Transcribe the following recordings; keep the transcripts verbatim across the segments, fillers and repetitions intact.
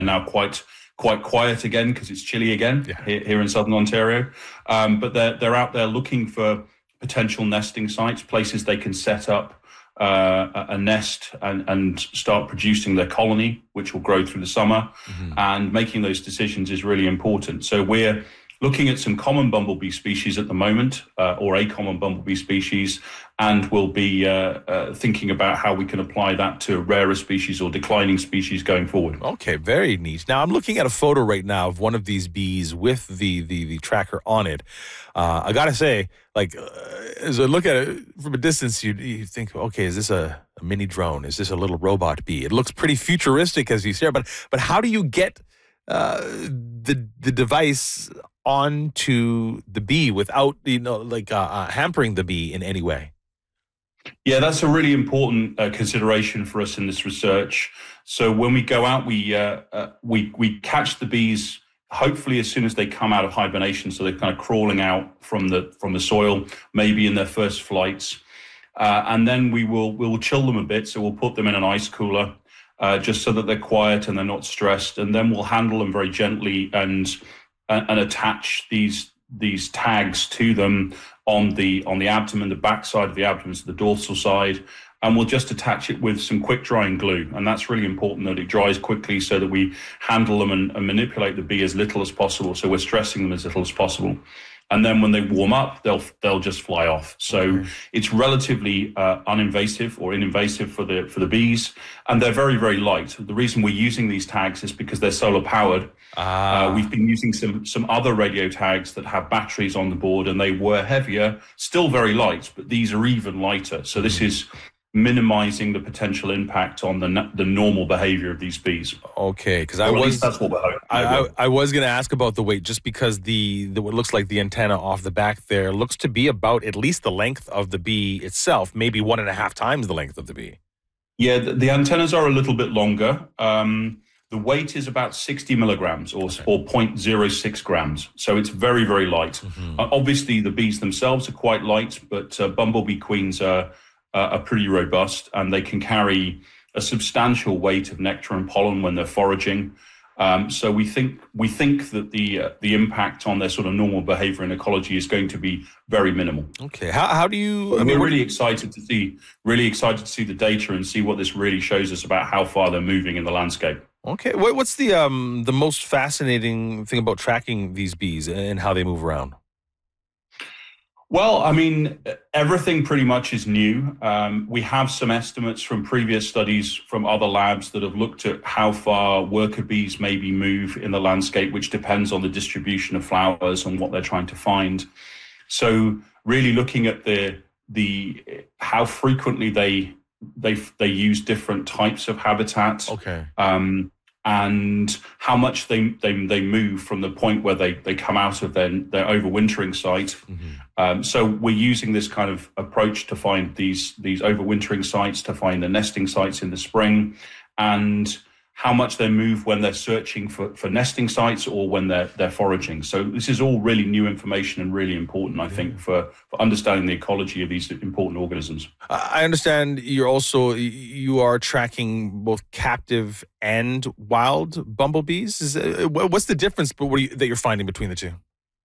now quite quite quiet again because it's chilly again Yeah. here, here in southern Ontario. Um, but they're they're out there looking for potential nesting sites, places they can set up uh, a, a nest and, and start producing their colony, which will grow through the summer. Mm-hmm. And making those decisions is really important. So we're looking at some common bumblebee species at the moment, uh, or a common bumblebee species, and we'll be uh, uh, thinking about how we can apply that to rarer species or declining species going forward. Okay, very neat. Now, I'm looking at a photo right now of one of these bees with the the, the tracker on it. Uh, I gotta say, like, uh, as I look at it from a distance, you you think, okay, is this a, a mini drone? Is this a little robot bee? It looks pretty futuristic as you say, but but how do you get uh, the the device onto the bee without, you know, like uh, uh, hampering the bee in any way? Yeah, that's a really important uh, consideration for us in this research. So when we go out, we uh, uh, we we catch the bees hopefully as soon as they come out of hibernation. So they're kind of crawling out from the from the soil, maybe in their first flights, uh, and then we will we will chill them a bit. So we'll put them in an ice cooler, uh, just so that they're quiet and they're not stressed, and then we'll handle them very gently and and, and attach these these tags to them on the on the abdomen, the back side of the abdomen, so the dorsal side, and we'll just attach it with some quick drying glue. And that's really important that it dries quickly so that we handle them and, and manipulate the bee as little as possible. So we're stressing them as little as possible. And then when they warm up, they'll they'll just fly off. So okay. It's relatively uh, uninvasive or ininvasive for the for the bees, and they're very very light. The reason we're using these tags is because they're solar powered. Ah. Uh, we've been using some some other radio tags that have batteries on the board, and they were heavier, still very light, but these are even lighter. So this is minimizing the potential impact on the the normal behavior of these bees. Okay, because I or at was least that's what we're hoping. I, I, I was going to ask about the weight, just because the, the what looks like the antenna off the back there looks to be about at least the length of the bee itself, maybe one and a half times the length of the bee. Yeah, the, the antennas are a little bit longer. Um, the weight is about sixty milligrams or, Okay. or zero point zero six grams. So it's very, very light. Mm-hmm. Uh, obviously, the bees themselves are quite light, but uh, bumblebee queens are, uh, are pretty robust, and they can carry a substantial weight of nectar and pollen when they're foraging. Um, so we think we think that the uh, the impact on their sort of normal behavior and ecology is going to be very minimal. Okay, how how do you? I I mean, we're what- really excited to see really excited to see the data and see what this really shows us about how far they're moving in the landscape. Okay, what, what's the um the most fascinating thing about tracking these bees and how they move around? Well, I mean, everything pretty much is new. Um, we have some estimates from previous studies from other labs that have looked at how far worker bees maybe move in the landscape, which depends on the distribution of flowers and what they're trying to find. So really looking at the the how frequently they they they use different types of habitat. Okay. Um, and how much they, they they move from the point where they, they come out of their, their overwintering site. Mm-hmm. Um, so we're using this kind of approach to find these these overwintering sites, to find the nesting sites in the spring, and how much they move when they're searching for, for nesting sites or when they're they're foraging. So this is all really new information and really important, I think, for, for understanding the ecology of these important organisms. I understand you're also you are tracking both captive and wild bumblebees. Is, uh, what's the difference but what are you, that you're finding between the two?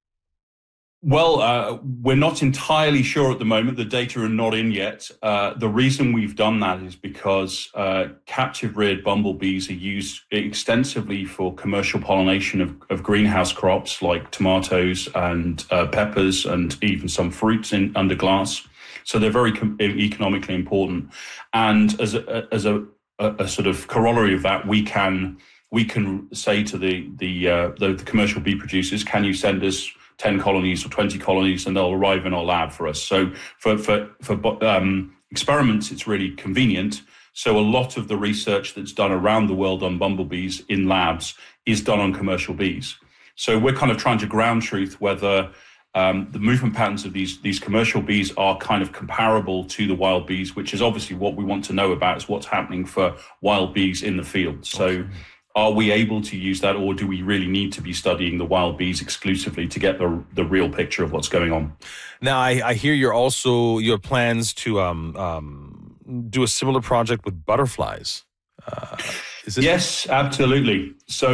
Well, uh, we're not entirely sure at the moment. The data are not in yet. Uh, the reason we've done that is because uh, captive reared bumblebees are used extensively for commercial pollination of, of greenhouse crops like tomatoes and uh, peppers and even some fruits in under glass. So they're very com- economically important. And as a, as a, a, a sort of corollary of that, we can we can say to the the, uh, the the commercial bee producers, can you send us ten colonies or twenty colonies, and they'll arrive in our lab for us. So for for for um, experiments, it's really convenient. So a lot of the research that's done around the world on bumblebees in labs is done on commercial bees. So we're kind of trying to ground truth whether um, the movement patterns of these these commercial bees are kind of comparable to the wild bees, which is obviously what we want to know about, is what's happening for wild bees in the field. So. Okay. Are we able to use that, or do we really need to be studying the wild bees exclusively to get the the real picture of what's going on? Now, I, I hear you're also, you have plans to um, um, do a similar project with butterflies. Uh, is it- Yes, absolutely. So